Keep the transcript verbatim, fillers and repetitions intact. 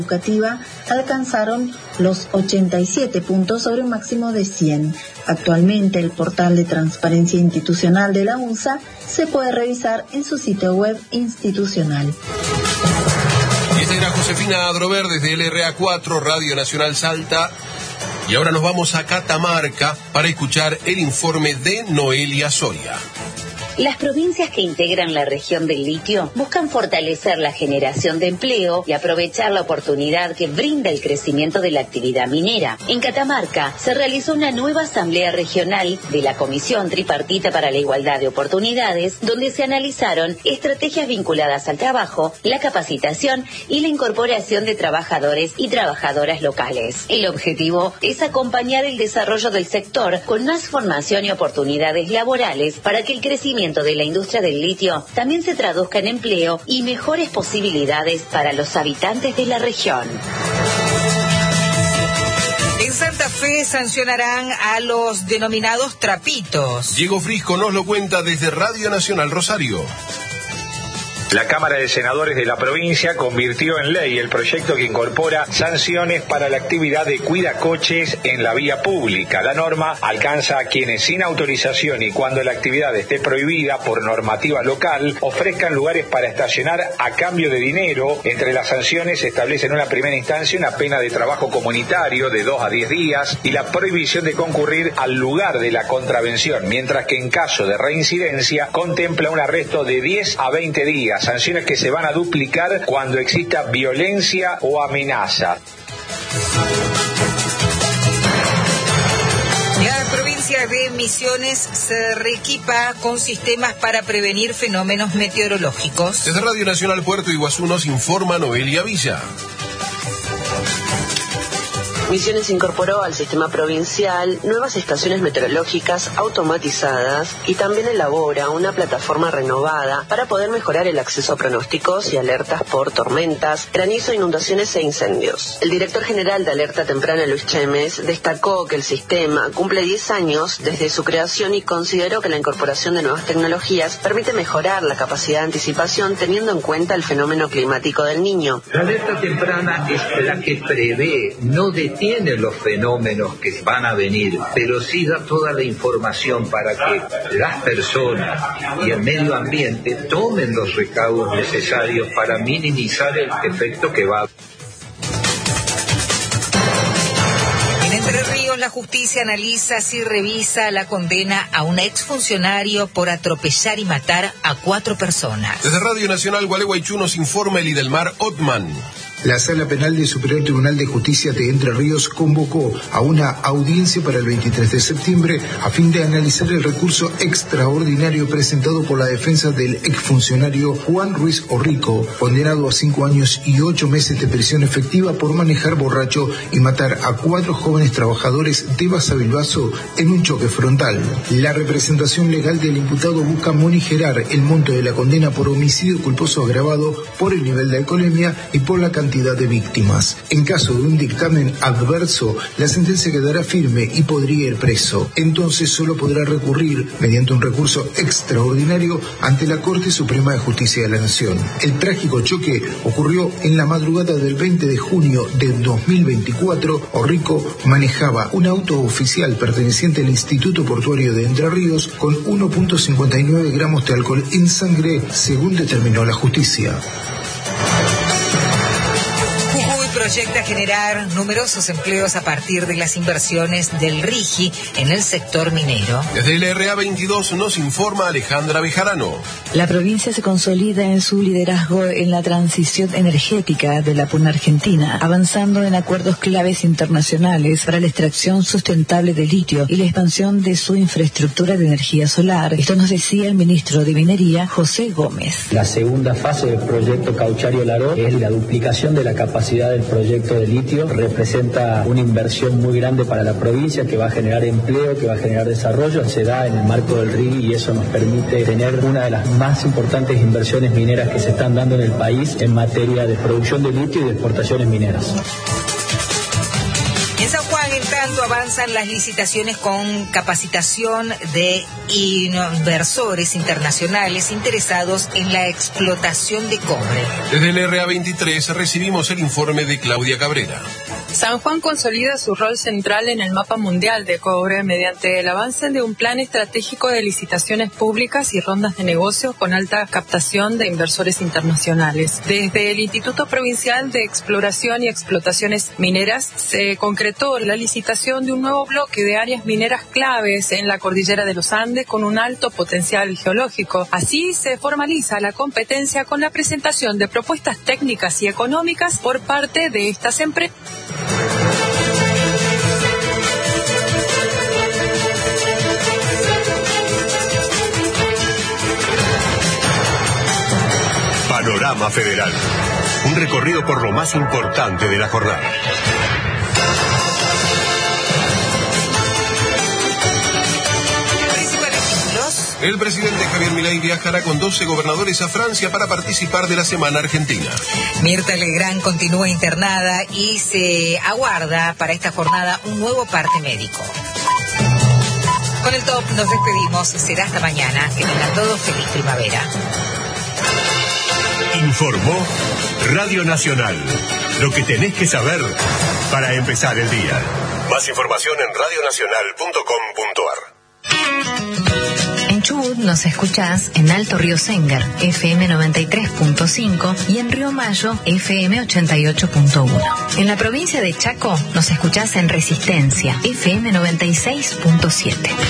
educativa alcanzaron los ochenta y siete puntos sobre un máximo de cien. Actualmente el portal de transparencia institucional de la UNSA se puede revisar en su sitio web institucional. Y esta era Josefina Adrover desde L R A cuatro, Radio Nacional Salta. Y ahora nos vamos a Catamarca para escuchar el informe de Noelia Soria. Las provincias que integran la región del litio buscan fortalecer la generación de empleo y aprovechar la oportunidad que brinda el crecimiento de la actividad minera. En Catamarca se realizó una nueva asamblea regional de la Comisión Tripartita para la Igualdad de Oportunidades, donde se analizaron estrategias vinculadas al trabajo, la capacitación y la incorporación de trabajadores y trabajadoras locales. El objetivo es acompañar el desarrollo del sector con más formación y oportunidades laborales para que el crecimiento de la industria del litio también se traduzca en empleo y mejores posibilidades para los habitantes de la región. En Santa Fe sancionarán a los denominados trapitos. Diego Frisco nos lo cuenta desde Radio Nacional Rosario. La Cámara de Senadores de la provincia convirtió en ley el proyecto que incorpora sanciones para la actividad de cuidacoches en la vía pública. La norma alcanza a quienes sin autorización y cuando la actividad esté prohibida por normativa local ofrezcan lugares para estacionar a cambio de dinero. Entre las sanciones se establece en una primera instancia una pena de trabajo comunitario de dos a diez días y la prohibición de concurrir al lugar de la contravención, mientras que en caso de reincidencia contempla un arresto de diez a veinte días. Sanciones que se van a duplicar cuando exista violencia o amenaza. La provincia de Misiones se reequipa con sistemas para prevenir fenómenos meteorológicos. Desde Radio Nacional Puerto Iguazú nos informa Noelia Villa. Misiones incorporó al sistema provincial nuevas estaciones meteorológicas automatizadas y también elabora una plataforma renovada para poder mejorar el acceso a pronósticos y alertas por tormentas, granizo, inundaciones e incendios. El director general de Alerta Temprana, Luis Chemes, destacó que el sistema cumple diez años desde su creación y consideró que la incorporación de nuevas tecnologías permite mejorar la capacidad de anticipación teniendo en cuenta el fenómeno climático del Niño. La alerta temprana es la que prevé, no detiene tiene los fenómenos que van a venir, pero sí da toda la información para que las personas y el medio ambiente tomen los recaudos necesarios para minimizar el efecto que va a... En Entre Ríos, la justicia analiza si revisa la condena a un exfuncionario por atropellar y matar a cuatro personas. Desde Radio Nacional Gualeguaychú nos informa el Idelmar Otman. La Sala Penal del Superior Tribunal de Justicia de Entre Ríos convocó a una audiencia para el veintitrés de septiembre a fin de analizar el recurso extraordinario presentado por la defensa del exfuncionario Juan Ruiz Orrico, condenado a cinco años y ocho meses de prisión efectiva por manejar borracho y matar a cuatro jóvenes trabajadores de Basavilbaso en un choque frontal. La representación legal del imputado busca morigerar el monto de la condena por homicidio culposo agravado por el nivel de alcoholemia y por la cantidad de víctimas. En caso de un dictamen adverso, la sentencia quedará firme y podría ir preso. Entonces solo podrá recurrir mediante un recurso extraordinario ante la Corte Suprema de Justicia de la Nación. El trágico choque ocurrió en la madrugada del veinte de junio de dos mil veinticuatro. Orrico manejaba un auto oficial perteneciente al Instituto Portuario de Entre Ríos con uno punto cincuenta y nueve gramos de alcohol en sangre, según determinó la justicia. Proyecta generar numerosos empleos a partir de las inversiones del RIGI en el sector minero. Desde el R A veintidós nos informa Alejandra Bejarano. La provincia se consolida en su liderazgo en la transición energética de la P U N Argentina, avanzando en acuerdos claves internacionales para la extracción sustentable de litio y la expansión de su infraestructura de energía solar. Esto nos decía el ministro de Minería, José Gómez. La segunda fase del proyecto Caucharí-Olaró es la duplicación de la capacidad del proyecto de litio. Representa una inversión muy grande para la provincia que va a generar empleo, que va a generar desarrollo. Se da en el marco del RIGI y eso nos permite tener una de las más importantes inversiones mineras que se están dando en el país en materia de producción de litio y de exportaciones mineras. En San Juan En tanto, avanzan las licitaciones con capacitación de inversores internacionales interesados en la explotación de cobre. Desde el R A veintitrés recibimos el informe de Claudia Cabrera. San Juan consolida su rol central en el mapa mundial de cobre mediante el avance de un plan estratégico de licitaciones públicas y rondas de negocios con alta captación de inversores internacionales. Desde el Instituto Provincial de Exploración y Explotaciones Mineras se concretó la licitación de un nuevo bloque de áreas mineras claves en la cordillera de los Andes con un alto potencial geológico. Así se formaliza la competencia con la presentación de propuestas técnicas y económicas por parte de estas empresas. Panorama Federal. Un recorrido por lo más importante de la jornada. El presidente Javier Milei viajará con doce gobernadores a Francia para participar de la Semana Argentina. Mirta Legrand continúa internada y se aguarda para esta jornada un nuevo parte médico. Con el top nos despedimos. Será hasta mañana. Que tengan todos feliz primavera. Informó Radio Nacional. Lo que tenés que saber para empezar el día. Más información en radio nacional punto com punto a r. En Chubut nos escuchás en Alto Río Sengar, F M noventa y tres punto cinco y en Río Mayo, F M ochenta y ocho punto uno. En la provincia de Chaco nos escuchás en Resistencia, F M noventa y seis punto siete.